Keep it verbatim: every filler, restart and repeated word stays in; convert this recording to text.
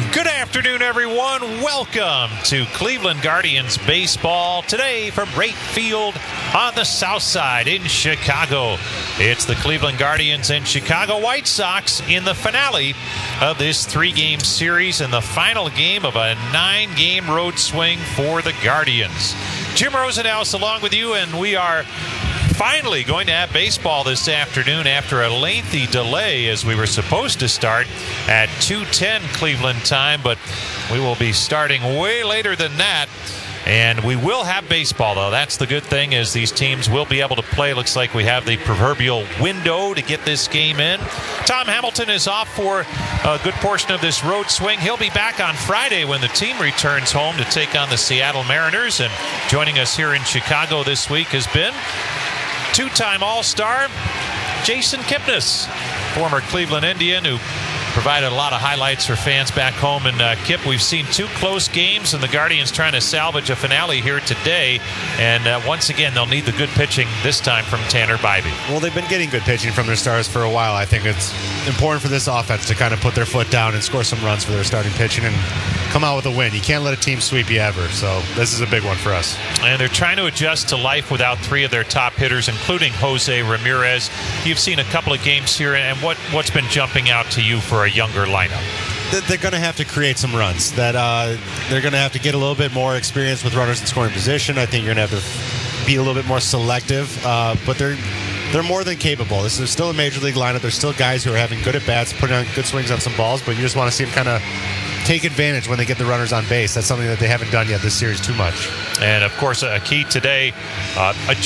Good afternoon, everyone. Welcome to Cleveland Guardians baseball today from Wright Field on the south side in Chicago. It's the Cleveland Guardians and Chicago White Sox in the finale of this three-game series and the final game of a nine-game road swing for the Guardians. Jim Rosenhaus along with you, and we are finally going to have baseball this afternoon after a lengthy delay, as we were supposed to start at two ten Cleveland time, but we will be starting way later than that. And we will have baseball, though. That's the good thing, is these teams will be able to play. Looks like we have the proverbial window to get this game in. Tom Hamilton is off for a good portion of this road swing. He'll be back on Friday when the team returns home to take on the Seattle Mariners. And joining us here in Chicago this week has been two-time All-Star Jason Kipnis, former Cleveland Indian who provided a lot of highlights for fans back home. And uh, Kip, we've seen two close games, and the Guardians trying to salvage a finale here today. And uh, once again, they'll need the good pitching this time from Tanner Bybee. Well, they've been getting good pitching from their stars for a while. I think it's important for this offense to kind of put their foot down and score some runs for their starting pitching and come out with a win. You can't let a team sweep you ever, so this is a big one for us. And they're trying to adjust to life without three of their top hitters, including Jose Ramirez. You've seen a couple of games here, and what, what's been jumping out to you for a younger lineup? They're going to have to create some runs. That uh, they're going to have to get a little bit more experience with runners in scoring position. I think you're going to have to be a little bit more selective, uh, but they're they're more than capable. This is still a major league lineup. There's still guys who are having good at bats, putting on good swings on some balls, but you just want to see them kind of take advantage when they get the runners on base. That's something that they haven't done yet this series too much. And of course, a key today, uh,